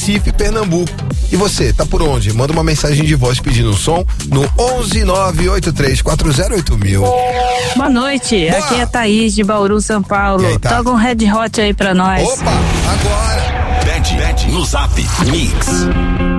Recife, Pernambuco. E você, tá por onde? Manda uma mensagem de voz pedindo um som no 11983408000. Boa noite, Boa. Aqui é a Thaís de Bauru, São Paulo. Aí, tá? Toca um Red Hot aí pra nós. Opa, agora. Pede no Zap Mix.